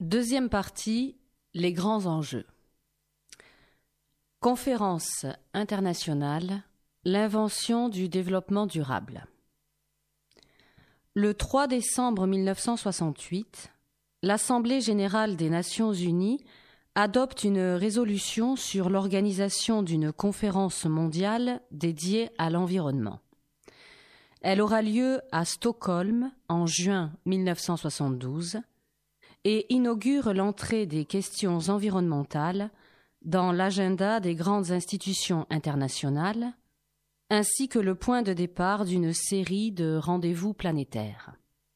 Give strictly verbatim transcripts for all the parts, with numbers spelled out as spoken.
Deuxième partie, les grands enjeux. Conférence internationale, l'invention du développement durable. Le trois décembre mille neuf cent soixante-huit, l'Assemblée générale des Nations unies adopte une résolution sur l'organisation d'une conférence mondiale dédiée à l'environnement. Elle aura lieu à Stockholm en juin mille neuf cent soixante-douze et inaugure l'entrée des questions environnementales dans l'agenda des grandes institutions internationales, ainsi que le point de départ d'une série de rendez-vous planétaires.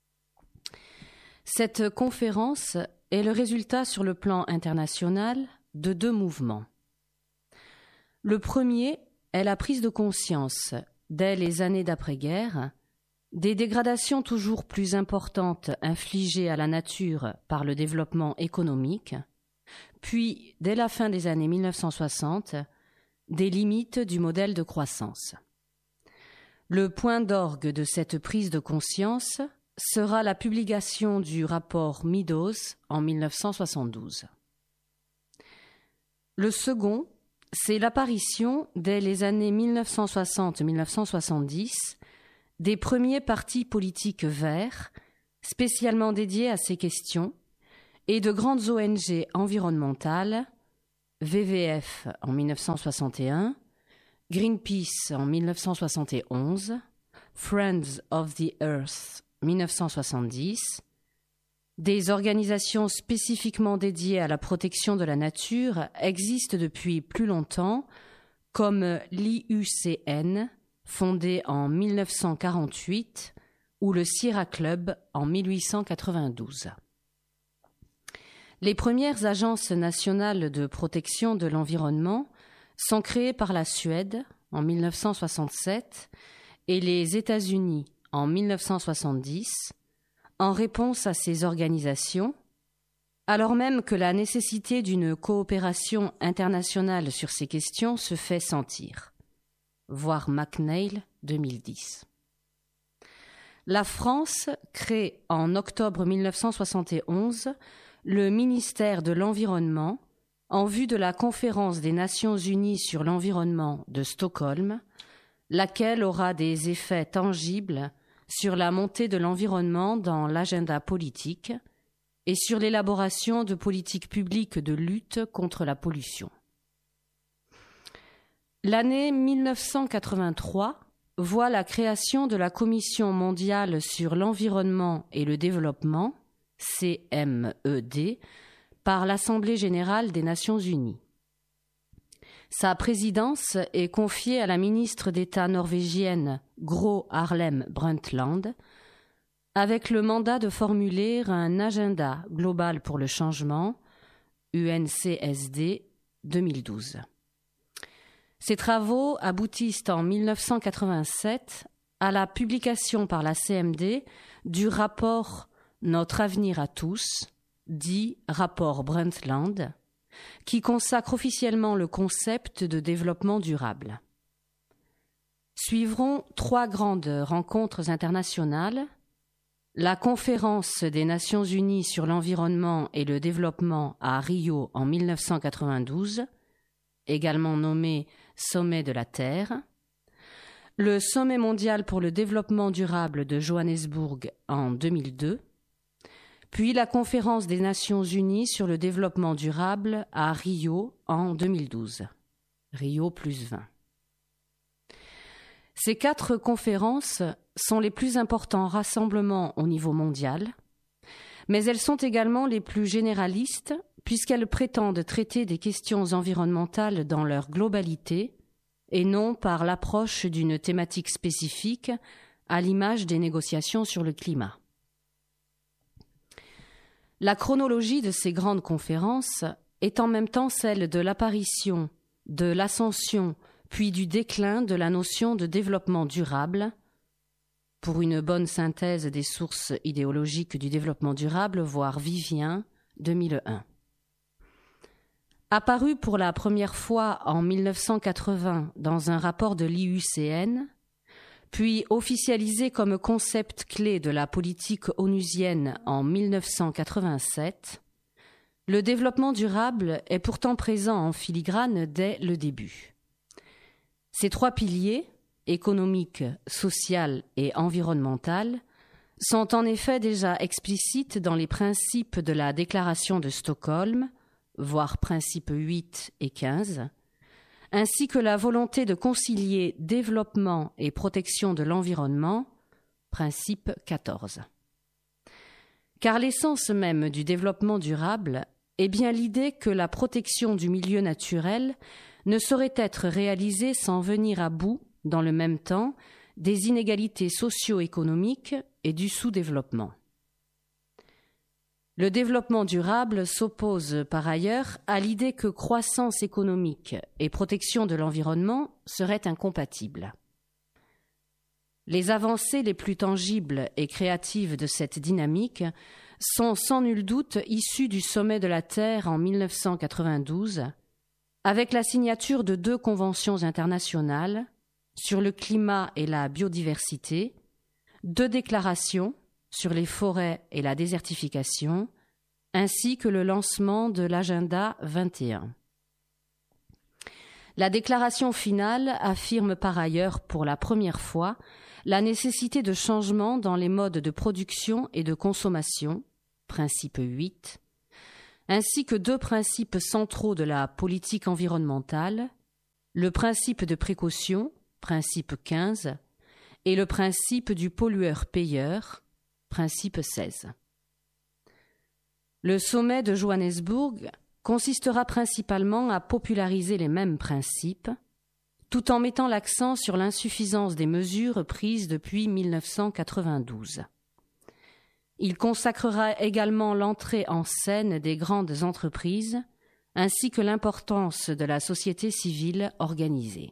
Cette conférence est le résultat sur le plan international de deux mouvements. Le premier est la prise de conscience, dès les années d'après-guerre, des dégradations toujours plus importantes infligées à la nature par le développement économique, puis, dès la fin des années mille neuf cent soixante, des limites du modèle de croissance. Le point d'orgue de cette prise de conscience sera la publication du rapport Meadows en mille neuf cent soixante-douze. Le second, c'est l'apparition, dès les années mille neuf cent soixante à mille neuf cent soixante-dix, des premiers partis politiques verts, spécialement dédiés à ces questions, et de grandes O N G environnementales, V V F en mille neuf cent soixante et un, Greenpeace en mille neuf cent soixante et onze, Friends of the Earth mille neuf cent soixante-dix, des organisations spécifiquement dédiées à la protection de la nature existent depuis plus longtemps, comme l'I U C N, fondée en mille neuf cent quarante-huit, ou le Sierra Club en mille huit cent quatre-vingt-douze. Les premières agences nationales de protection de l'environnement sont créées par la Suède en mille neuf cent soixante-sept et les États-Unis en mille neuf cent soixante-dix, en réponse à ces organisations, alors même que la nécessité d'une coopération internationale sur ces questions se fait sentir. Voir McNeil deux mille dix. La France crée en octobre mille neuf cent soixante et onze le ministère de l'Environnement en vue de la conférence des Nations unies sur l'environnement de Stockholm, laquelle aura des effets tangibles sur la montée de l'environnement dans l'agenda politique et sur l'élaboration de politiques publiques de lutte contre la pollution. L'année mille neuf cent quatre-vingt-trois voit la création de la Commission mondiale sur l'environnement et le développement, C M E D, par l'Assemblée générale des Nations unies. Sa présidence est confiée à la ministre d'État norvégienne Gro Harlem Brundtland, avec le mandat de formuler un agenda global pour le changement, U N C S D deux mille douze. Ces travaux aboutissent en mille neuf cent quatre-vingt-sept à la publication par la C M D du rapport Notre avenir à tous, dit rapport Brundtland, qui consacre officiellement le concept de développement durable. Suivront trois grandes rencontres internationales, la conférence des Nations unies sur l'environnement et le développement à Rio en mille neuf cent quatre-vingt-douze, également nommé Sommet de la Terre, le Sommet mondial pour le développement durable de Johannesburg en deux mille deux, puis la conférence des Nations unies sur le développement durable à Rio en deux mille douze, Rio plus vingt. Ces quatre conférences sont les plus importants rassemblements au niveau mondial, mais elles sont également les plus généralistes puisqu'elles prétendent traiter des questions environnementales dans leur globalité et non par l'approche d'une thématique spécifique à l'image des négociations sur le climat. La chronologie de ces grandes conférences est en même temps celle de l'apparition, de l'ascension, puis du déclin de la notion de développement durable, pour une bonne synthèse des sources idéologiques du développement durable, voir Vivien, deux mille un. Apparu pour la première fois en mille neuf cent quatre-vingts dans un rapport de l'I U C N, puis officialisé comme concept clé de la politique onusienne en mille neuf cent quatre-vingt-sept, Le développement durable est pourtant présent en filigrane dès le début. Ces trois piliers, économique, social et environnemental, sont en effet déjà explicites dans les principes de la Déclaration de Stockholm, voire principes huit et quinze, ainsi que la volonté de concilier développement et protection de l'environnement, principe quatorze. Car l'essence même du développement durable est bien l'idée que la protection du milieu naturel ne saurait être réalisée sans venir à bout, dans le même temps, des inégalités socio-économiques et du sous-développement. Le développement durable s'oppose par ailleurs à l'idée que croissance économique et protection de l'environnement seraient incompatibles. Les avancées les plus tangibles et créatives de cette dynamique sont sans nul doute issues du sommet de la Terre en mille neuf cent quatre-vingt-douze, avec la signature de deux conventions internationales sur le climat et la biodiversité, deux déclarations sur les forêts et la désertification, ainsi que le lancement de l'agenda vingt et un. La déclaration finale affirme par ailleurs pour la première fois la nécessité de changements dans les modes de production et de consommation, principe huit, ainsi que deux principes centraux de la politique environnementale, le principe de précaution, principe quinze, et le principe du pollueur-payeur, principe seize. Le sommet de Johannesburg consistera principalement à populariser les mêmes principes, tout en mettant l'accent sur l'insuffisance des mesures prises depuis mille neuf cent quatre-vingt-douze. Il consacrera également l'entrée en scène des grandes entreprises, ainsi que l'importance de la société civile organisée.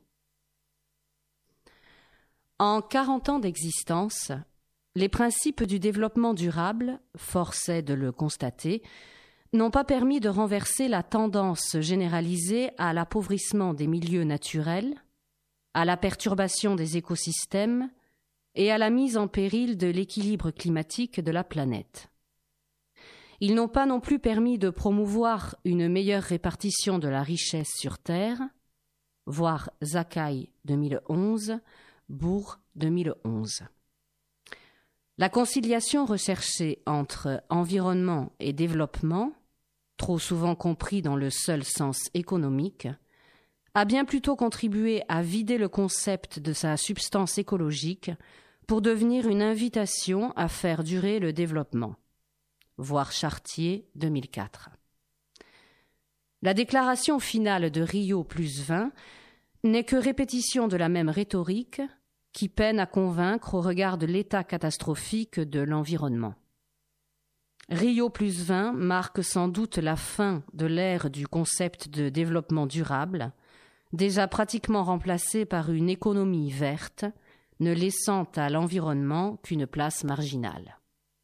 En quarante ans d'existence, les principes du développement durable, force est de le constater, n'ont pas permis de renverser la tendance généralisée à l'appauvrissement des milieux naturels, à la perturbation des écosystèmes et à la mise en péril de l'équilibre climatique de la planète. Ils n'ont pas non plus permis de promouvoir une meilleure répartition de la richesse sur Terre, voir Zakai deux mille onze, Bourg deux mille onze. La conciliation recherchée entre environnement et développement, trop souvent compris dans le seul sens économique, a bien plutôt contribué à vider le concept de sa substance écologique pour devenir une invitation à faire durer le développement. Voir Chartier deux mille quatre. La déclaration finale de Rio plus vingt n'est que répétition de la même rhétorique qui peine à convaincre au regard de l'état catastrophique de l'environnement. Rio plus vingt marque sans doute la fin de l'ère du concept de développement durable, déjà pratiquement remplacé par une économie verte, ne laissant à l'environnement qu'une place marginale.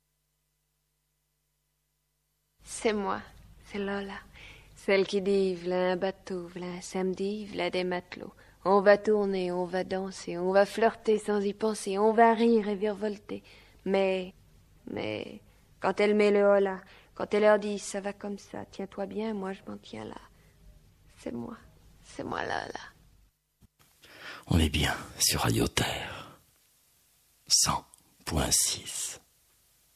C'est moi, c'est Lola, celle qui dit v'là un bateau, v'là un samedi, v'là des matelots. On va tourner, on va danser, on va flirter sans y penser, on va rire et virevolter. Mais, mais, quand elle met le hola, quand elle leur dit ça va comme ça, tiens-toi bien, moi je m'en tiens là. C'est moi, c'est moi là, là. On est bien sur Radio Terre, cent point six.